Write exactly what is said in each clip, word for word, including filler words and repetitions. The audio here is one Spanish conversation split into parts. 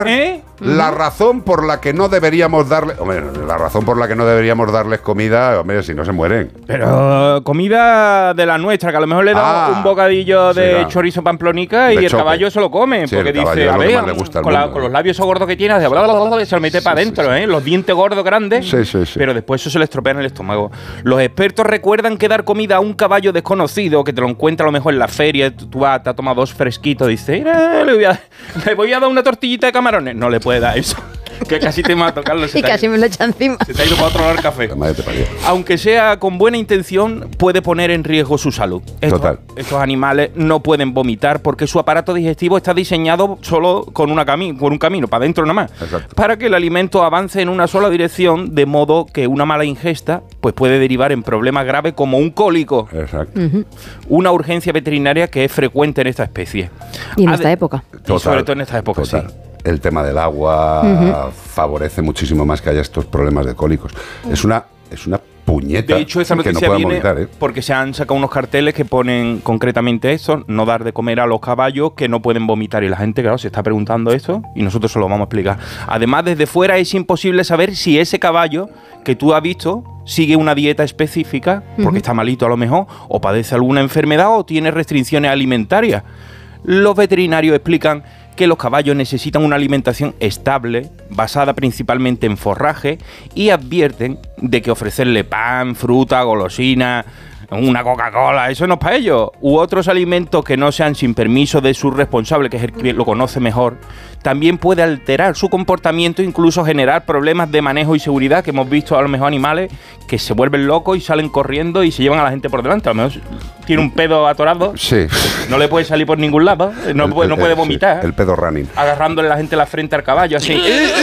¿Eh? La razón por la que no deberíamos darle... Hombre, la razón por la que no deberíamos darles comida, hombre, si no se mueren. Pero comida de la nuestra, que a lo mejor le da Ah, un bocadillo de sí, claro. chorizo pamplonica y De el chope. caballo se lo come. Sí, porque el caballo dice, es a lo que ver, más le gusta al con, la- mundo, con ¿eh? los labios esos gordos que tiene, hace bla, bla, bla, bla, se lo mete Sí, para sí, adentro, sí. ¿eh? Los dientes gordos grandes. Sí, sí, sí. Pero después eso se le estropea en el estómago. Los expertos recuerdan que dar comida a un caballo desconocido, que te lo encuentra a lo mejor en la feria, tú, tú vas, te has tomado dos fresquitos, dice, "Mira, le voy, a, le voy a dar una tortillita de camarones". No le puede dar eso. Que casi te mata, Carlos. Se Y te ha casi ido- me lo echa encima. se te ha ido para otro lado el café. La madre te parió. Aunque sea con buena intención, puede poner en riesgo su salud. Estos, Total. estos animales no pueden vomitar porque su aparato digestivo está diseñado solo con, una cami con un camino, para adentro nada más. Exacto. Para que el alimento avance en una sola dirección, de modo que una mala ingesta pues puede derivar en problemas graves como un cólico. Exacto. Una urgencia veterinaria que es frecuente en esta especie. Y en Ade- esta época. Y sobre todo en esta época, Total. sí. El tema del agua uh-huh. favorece muchísimo más que haya estos problemas de cólicos. Es una, es una puñeta De hecho, esa que no noticia puedan viene vomitar, ¿eh? porque se han sacado unos carteles que ponen concretamente eso, no dar de comer a los caballos que no pueden vomitar. Y la gente, claro, se está preguntando esto y nosotros se lo vamos a explicar. Además, desde fuera es imposible saber si ese caballo que tú has visto sigue una dieta específica, porque uh-huh. está malito a lo mejor, o padece alguna enfermedad o tiene restricciones alimentarias. Los veterinarios explican que los caballos necesitan una alimentación estable, basada principalmente en forraje, y advierten de que ofrecerle pan, fruta, golosina, una Coca-Cola, eso no es para ellos, u otros alimentos que no sean sin permiso de su responsable, que es el que lo conoce mejor, también puede alterar su comportamiento, incluso generar problemas de manejo y seguridad, que hemos visto a lo mejor animales que se vuelven locos y salen corriendo y se llevan a la gente por delante. A lo mejor tiene un pedo atorado, Sí. no le puede salir por ningún lado, no, El- puede, no el- puede sí, vomitar, el pedo running. agarrándole la gente la frente al caballo, así,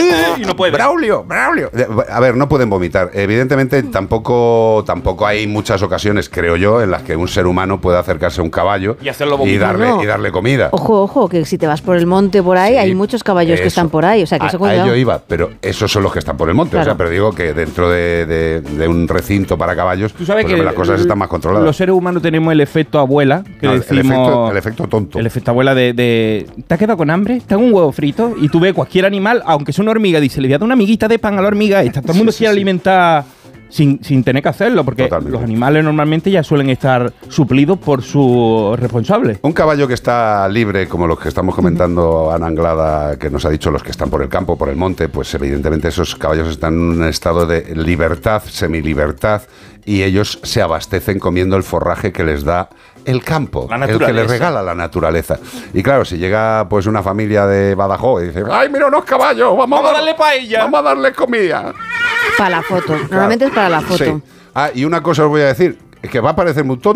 y no puede. Braulio, Braulio. A ver, no pueden vomitar. Evidentemente, tampoco, tampoco hay muchas ocasiones, creo yo, en las que un ser humano pueda acercarse a un caballo Y hacerlo y vomitar. darle, No. y darle comida. Ojo, ojo, que si te vas por el monte por ahí, Sí, hay muchos caballos que eso. están por ahí. O sea, que a, eso a cuidado. ello iba, pero esos son los que están por el monte. Claro. O sea, pero digo que dentro de, de- de un recinto para caballos, Tú sabes pues, que hombre, las cosas el- están más controladas. Los seres humanos tenemos el efecto abuela, que No, el, decimos... efecto, el efecto tonto. El efecto abuela de, de... ¿Te has quedado con hambre? ¿Te hago un huevo frito? Y tú ves cualquier animal, aunque sea una hormiga, dice, le voy a dar una amiguita de pan a la hormiga esta. Todo el mundo Sí, sí, quiere sí. alimentar sin, sin tener que hacerlo, porque Totalmente. los animales normalmente ya suelen estar suplidos por su responsable. Un caballo que está libre, como los que estamos comentando, Ana Anglada, que nos ha dicho los que están por el campo, por el monte, pues evidentemente esos caballos están en un estado de libertad, semilibertad, y ellos se abastecen comiendo el forraje que les da el campo, La el que les naturaleza. regala la naturaleza. Y claro, si llega pues una familia de Badajoz y dice, ¡ay, mira unos caballos! ¡Vamos, Vamos a dar- darle paella. ¡Vamos a darle comida! Para la foto. Normalmente es para la foto. Sí. Ah, y una cosa os voy a decir, que va a parecer muy tonto,